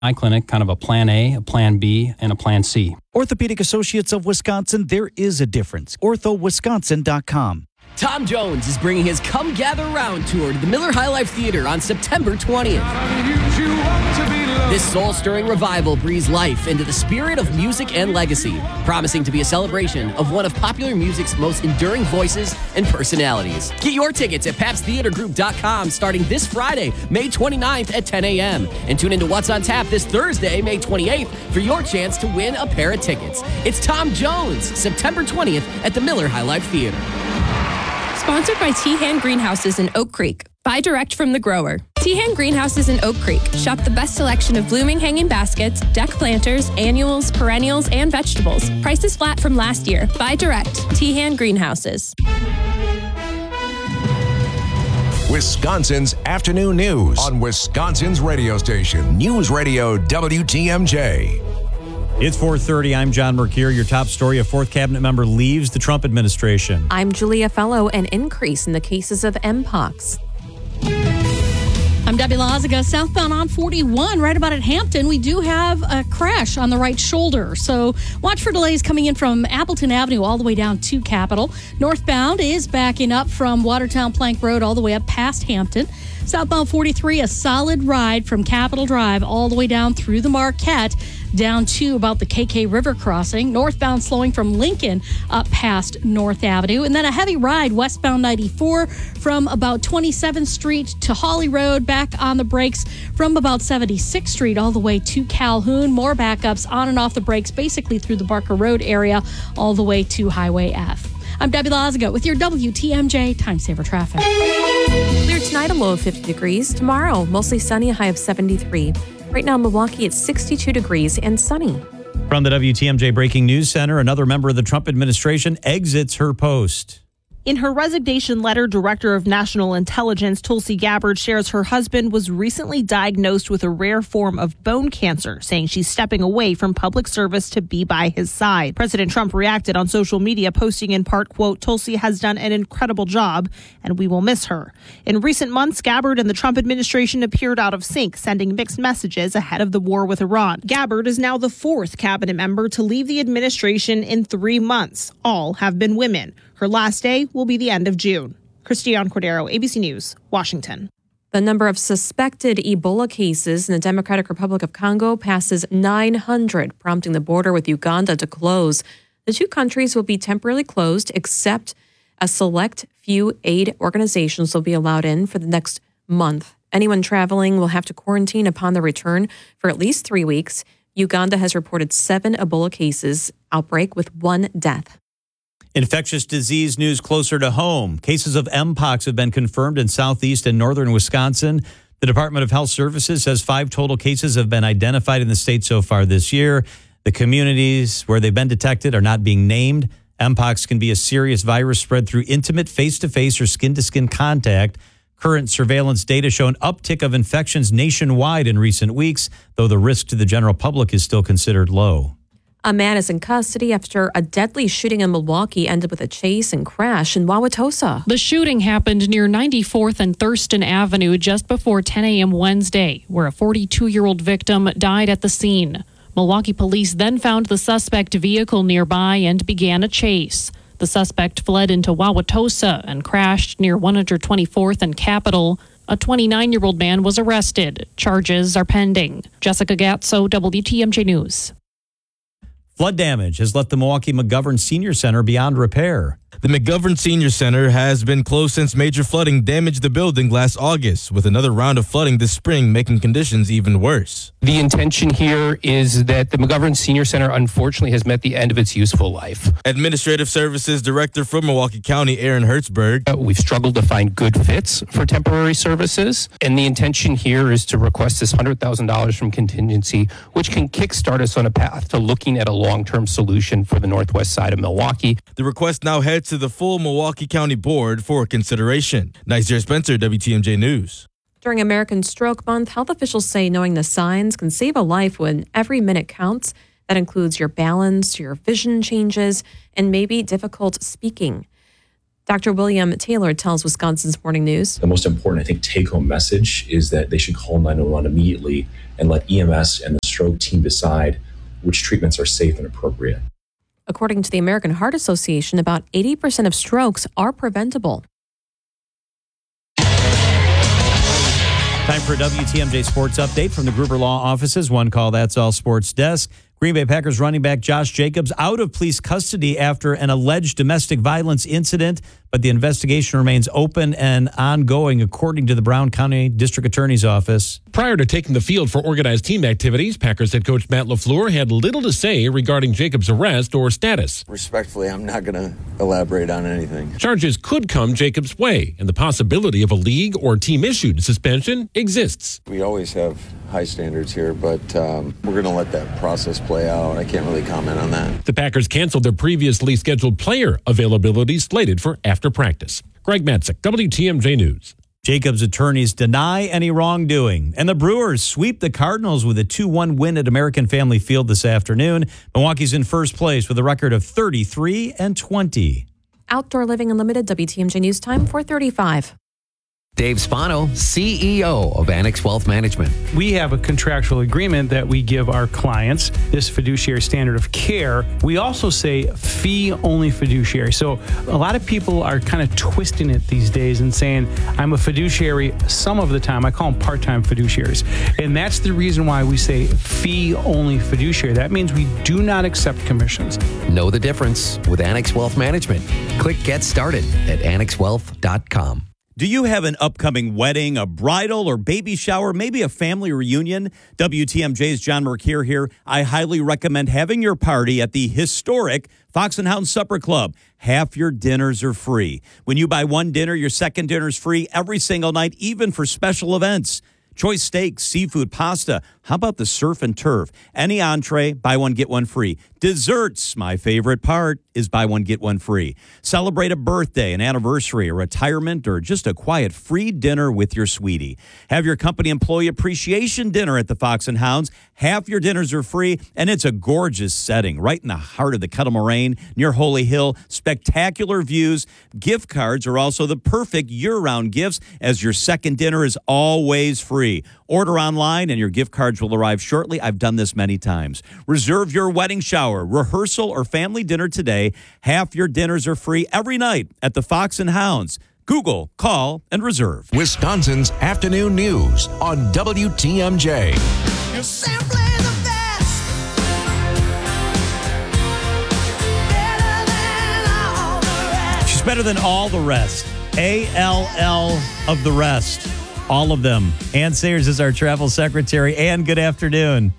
eye clinic, kind of a plan A, a plan B, and a plan C. Orthopedic Associates of Wisconsin, there is a difference. OrthoWisconsin.com. Tom Jones is bringing his Come Gather Round tour to the Miller High Life Theater on September 20th. This soul-stirring revival breathes life into the spirit of music and legacy, promising to be a celebration of one of popular music's most enduring voices and personalities. Get your tickets at PabstTheaterGroup.com starting this Friday, May 29th at 10 a.m. And tune into What's on Tap this Thursday, May 28th for your chance to win a pair of tickets. It's Tom Jones, September 20th at the Miller High Life Theater. Sponsored by Tehan Greenhouses in Oak Creek. Buy direct from the grower. Tehan Greenhouses in Oak Creek. Shop the best selection of blooming hanging baskets, deck planters, annuals, perennials, and vegetables. Prices flat from last year. Buy direct. Tehan Greenhouses. Wisconsin's afternoon news on Wisconsin's radio station, News Radio WTMJ. It's 4:30. I'm John Mercure. Your top story, a fourth cabinet member leaves the Trump administration. I'm Julia Fellow. An increase in the cases of Mpox. I'm Debbie Lazaga. Southbound on 41, right about at Hampton, we do have a crash on the right shoulder. So watch for delays coming in from Appleton Avenue all the way down to Capitol. Northbound is backing up from Watertown Plank Road all the way up past Hampton. Southbound 43, a solid ride from Capitol Drive all the way down through the Marquette, down to about the KK River crossing. Northbound slowing from Lincoln up past North Avenue. And then a heavy ride westbound 94 from about 27th Street to Hawley Road, back on the brakes from about 76th Street all the way to Calhoun. More backups on and off the brakes basically through the Barker Road area all the way to Highway F. I'm Debbie Lazaga with your WTMJ Time Saver Traffic. Clear tonight, a low of 50 degrees. Tomorrow, mostly sunny, a high of 73. Right now in Milwaukee, it's 62 degrees and sunny. From the WTMJ Breaking News Center, another member of the Trump administration exits her post. In her resignation letter, Director of National Intelligence Tulsi Gabbard shares her husband was recently diagnosed with a rare form of bone cancer, saying she's stepping away from public service to be by his side. President Trump reacted on social media, posting in part, quote, "Tulsi has done an incredible job, and we will miss her." In recent months, Gabbard and the Trump administration appeared out of sync, sending mixed messages ahead of the war with Iran. Gabbard is now the fourth cabinet member to leave the administration in 3 months. All have been women. Her last day will be the end of June. Christiane Cordero, ABC News, Washington. The number of suspected Ebola cases in the Democratic Republic of Congo passes 900, prompting the border with Uganda to close. The two countries will be temporarily closed, except a select few aid organizations will be allowed in for the next month. Anyone traveling will have to quarantine upon their return for at least 3 weeks. Uganda has reported 7 Ebola cases outbreak with 1 death. Infectious disease news closer to home. Cases of Mpox have been confirmed in southeast and northern Wisconsin. The Department of Health Services says 5 total cases have been identified in the state so far this year. The communities where they've been detected are not being named. Mpox can be a serious virus spread through intimate face-to-face or skin-to-skin contact. Current surveillance data show an uptick of infections nationwide in recent weeks, though the risk to the general public is still considered low. A man is in custody after a deadly shooting in Milwaukee ended with a chase and crash in Wauwatosa. The shooting happened near 94th and Thurston Avenue just before 10 a.m. Wednesday, where a 42-year-old victim died at the scene. Milwaukee police then found the suspect vehicle nearby and began a chase. The suspect fled into Wauwatosa and crashed near 124th and Capitol. A 29-year-old man was arrested. Charges are pending. Jessica Gatso, WTMJ News. Flood damage has left the Milwaukee McGovern Senior Center beyond repair. The McGovern Senior Center has been closed since major flooding damaged the building last August, with another round of flooding this spring making conditions even worse. The intention here is that the McGovern Senior Center unfortunately has met the end of its useful life. Administrative Services Director for Milwaukee County, Aaron Hertzberg. We've struggled to find good fits for temporary services, and the intention here is to request this $100,000 from contingency, which can kickstart us on a path to looking at a long-term solution for the northwest side of Milwaukee. The request now heads to the full Milwaukee County Board for consideration. Nizer Spencer, WTMJ News. During American Stroke Month, health officials say knowing the signs can save a life when every minute counts. That includes your balance, your vision changes, and maybe difficult speaking. Dr. William Taylor tells Wisconsin's Morning News. The most important, I think, take-home message is that they should call 911 immediately and let EMS and the stroke team decide which treatments are safe and appropriate. According to the American Heart Association, about 80% of strokes are preventable. Time for a WTMJ Sports Update from the Gruber Law Offices. One call, that's all sports desk. Green Bay Packers running back Josh Jacobs out of police custody after an alleged domestic violence incident, but the investigation remains open and ongoing, according to the Brown County District Attorney's Office. Prior to taking the field for organized team activities, Packers head coach Matt LaFleur had little to say regarding Jacobs' arrest or status. Respectfully, I'm not going to elaborate on anything. Charges could come Jacobs' way, and the possibility of a league or team-issued suspension exists. We always have high standards here, but we're going to let that process play out. I can't really comment on that. The Packers canceled their previously scheduled player availability slated for after practice. Greg Matzik, WTMJ News. Jacobs' attorneys deny any wrongdoing, and the Brewers sweep the Cardinals with a 2-1 win at American Family Field this afternoon. Milwaukee's in first place with a record of 33-20. Outdoor Living Unlimited, WTMJ News Time, 4:35. Dave Spano, CEO of Annex Wealth Management. We have a contractual agreement that we give our clients, this fiduciary standard of care. We also say fee-only fiduciary. So a lot of people are kind of twisting it these days and saying, I'm a fiduciary some of the time. I call them part-time fiduciaries. And that's the reason why we say fee-only fiduciary. That means we do not accept commissions. Know the difference with Annex Wealth Management. Click Get Started at annexwealth.com. Do you have an upcoming wedding, a bridal or baby shower, maybe a family reunion? WTMJ's John Mercure here. I highly recommend having your party at the historic Fox and Hound Supper Club. Half your dinners are free. When you buy one dinner, your second dinner is free every single night, even for special events. Choice steaks, seafood, pasta. How about the surf and turf? Any entree, buy one, get one free. Desserts, my favorite part, is buy one, get one free. Celebrate a birthday, an anniversary, a retirement, or just a quiet free dinner with your sweetie. Have your company employee appreciation dinner at the Fox and Hounds. Half your dinners are free, and it's a gorgeous setting right in the heart of the Kettle Moraine near Holy Hill. Spectacular views. Gift cards are also the perfect year-round gifts, as your second dinner is always free. Order online, and your gift cards will arrive shortly. I've done this many times. Reserve your wedding shower, rehearsal, or family dinner today. Half your dinners are free every night at the Fox and Hounds. Google, call, and reserve. Wisconsin's afternoon news on WTMJ. You're simply the best. Better than all the rest. She's better than all the rest. ALL of the rest. All of them. Ann Sayers is our travel secretary. Ann, good afternoon.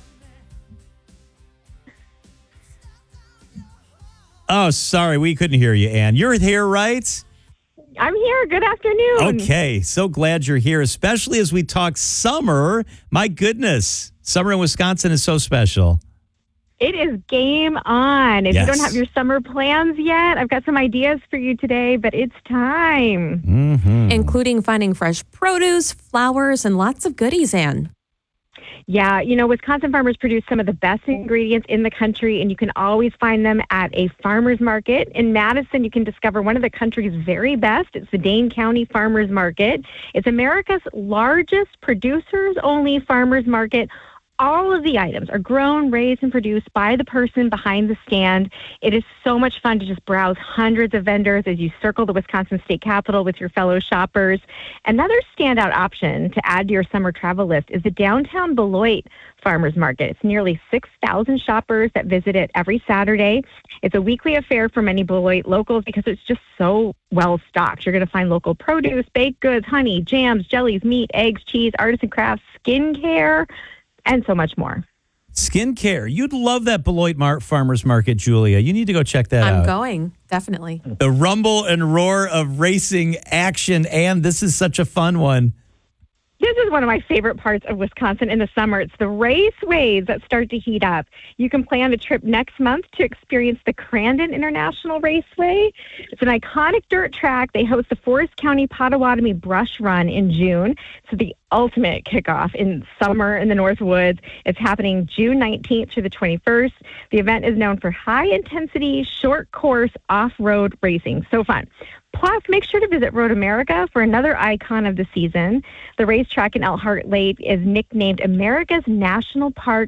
Oh, sorry. We couldn't hear you, Ann. You're here, right? I'm here. Good afternoon. Okay. So glad you're here, especially as we talk summer. My goodness. Summer in Wisconsin is so special. It is game on. If Yes. you don't have your summer plans yet, I've got some ideas for you today, but it's time. Mm-hmm. Including finding fresh produce, flowers, and lots of goodies, Ann. Yeah, you know, Wisconsin farmers produce some of the best ingredients in the country, and you can always find them at a farmer's market. In Madison, you can discover one of the country's very best. It's the Dane County Farmers Market. It's America's largest producers-only farmers market. All of the items are grown, raised, and produced by the person behind the stand. It is so much fun to just browse hundreds of vendors as you circle the Wisconsin State Capitol with your fellow shoppers. Another standout option to add to your summer travel list is the downtown Beloit Farmers Market. It's nearly 6,000 shoppers that visit it every Saturday. It's a weekly affair for many Beloit locals because it's just so well stocked. You're going to find local produce, baked goods, honey, jams, jellies, meat, eggs, cheese, artisan crafts, skincare, and so much more. Skincare. You'd love that Beloit Farmers Market, Julia. You need to go check that out. I'm going, definitely. The rumble and roar of racing action, and this is such a fun one. This is one of my favorite parts of Wisconsin in the summer. It's the raceways that start to heat up. You can plan a trip next month to experience the Crandon International Raceway. It's an iconic dirt track. They host the Forest County Potawatomi Brush Run in June. It's the ultimate kickoff in summer in the North Woods. It's happening June 19th through the 21st. The event is known for high-intensity, short-course, off-road racing. So fun. Plus, make sure to visit Road America for another icon of the season. The racetrack in Elkhart Lake is nicknamed America's National Park